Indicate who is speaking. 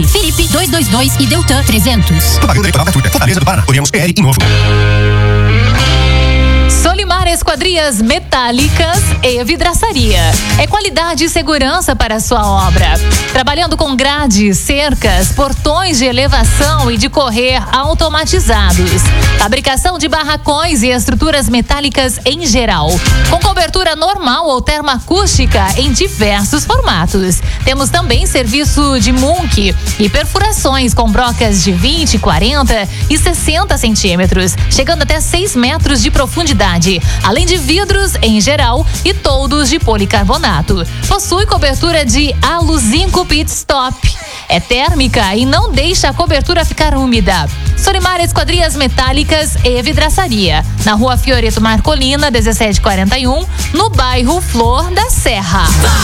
Speaker 1: Norte, Felipe 222 e Deltan 300.
Speaker 2: Propaganda eleitoral gratuita. Fortaleza do Paraná. Oremos PR e Novo.
Speaker 3: Solimar Esquadrias Metálicas e Vidraçaria. É qualidade e segurança para a sua obra. Trabalhando com grades, cercas, portões de elevação e de correr automatizados. Fabricação de barracões e estruturas metálicas em geral. Com cobertura normal ou termoacústica em diversos formatos. Temos também serviço de munque e perfurações com brocas de 20, 40 e 60 centímetros, chegando até 6 metros de profundidade. Além de vidros em geral e toldos de policarbonato. Possui cobertura de aluzinco pit stop. É térmica e não deixa a cobertura ficar úmida. Solimar Esquadrias Metálicas e Vidraçaria. Na Rua Fioreto Marcolina, 1741, no bairro Flor da Serra.